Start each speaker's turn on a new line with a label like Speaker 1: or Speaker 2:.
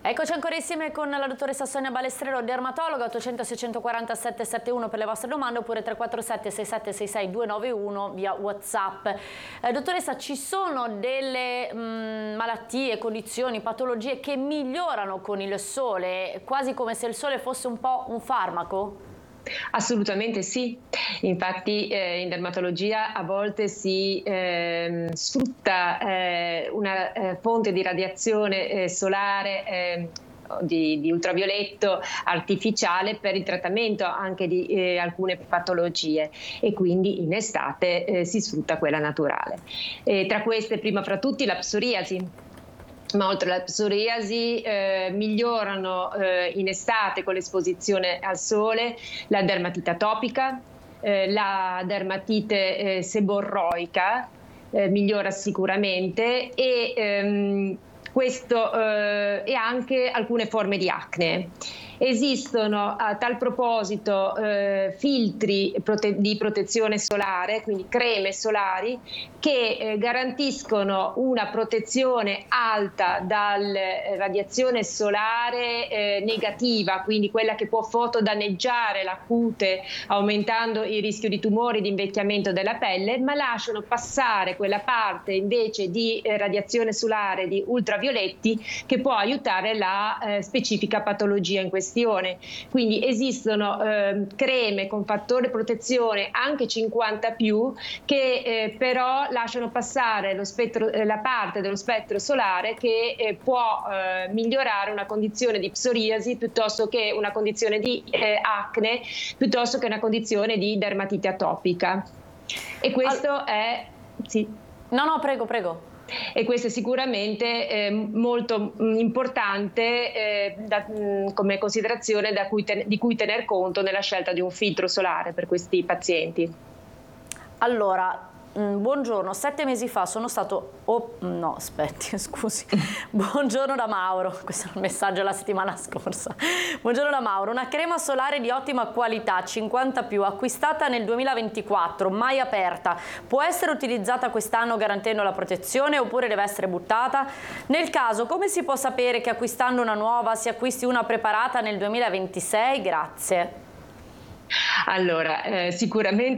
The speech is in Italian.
Speaker 1: Eccoci ancora insieme con la dottoressa Sonia Balestrero, dermatologa. 800 647 71 per le vostre domande, oppure 347 6766 291 via WhatsApp. Dottoressa, ci sono delle malattie, condizioni, patologie che migliorano con il sole, quasi come se il sole fosse un po' un farmaco?
Speaker 2: Assolutamente sì, infatti in dermatologia a volte si sfrutta una fonte di radiazione solare di ultravioletto artificiale per il trattamento anche di alcune patologie, e quindi in estate si sfrutta quella naturale. Tra queste, prima fra tutti, la psoriasi. Ma oltre alla psoriasi migliorano in estate con l'esposizione al sole la dermatite atopica, la dermatite seborroica migliora sicuramente, e questo e anche alcune forme di acne. Esistono a tal proposito filtri di protezione solare, quindi creme solari, che garantiscono una protezione alta dalla radiazione solare negativa, quindi quella che può fotodanneggiare la cute aumentando il rischio di tumori, di invecchiamento della pelle, ma lasciano passare quella parte invece di radiazione solare di ultravioletti che può aiutare la specifica patologia in questione. Quindi esistono creme con fattore protezione anche 50+, che però lasciano passare lo spettro, la parte dello spettro solare che può migliorare una condizione di psoriasi piuttosto che una condizione di acne, piuttosto che una condizione di dermatite atopica. E questo è... Sì.
Speaker 1: No, prego, prego.
Speaker 2: E questo è sicuramente molto importante come considerazione di cui tener conto nella scelta di un filtro solare per questi pazienti.
Speaker 1: Allora, buongiorno, 7 mesi fa sono stato... no, aspetti, scusi. Buongiorno da Mauro, questo è un messaggio la settimana scorsa. Buongiorno da Mauro, una crema solare di ottima qualità, 50+, acquistata nel 2024, mai aperta. Può essere utilizzata quest'anno garantendo la protezione oppure deve essere buttata? Nel caso, come si può sapere che acquistando una nuova si acquisti una preparata nel 2026? Grazie.
Speaker 2: Allora, sicuramente